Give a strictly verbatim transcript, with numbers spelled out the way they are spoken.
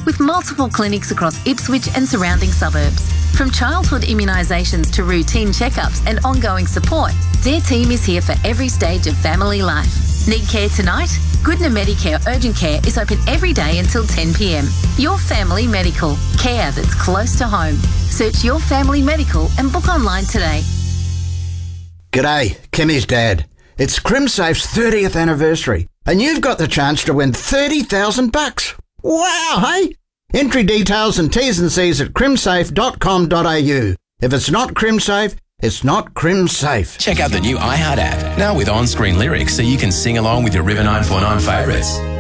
with multiple clinics across Ipswich and surrounding suburbs. From childhood immunisations to routine checkups and ongoing support, their team is here for every stage of family life. Need care tonight? Goodna Medicare Urgent Care is open every day until ten p m. Your Family Medical. Care that's close to home. Search Your Family Medical and book online today. G'day, Kimmy's dad. It's CrimSafe's thirtieth anniversary, and you've got the chance to win thirty thousand bucks. Wow, hey? Entry details and T's and C's at crimsafe dot com dot a u. If it's not CrimSafe, it's not CrimSafe. Check out the new iHeart app, now with on-screen lyrics so you can sing along with your River nine four nine favourites.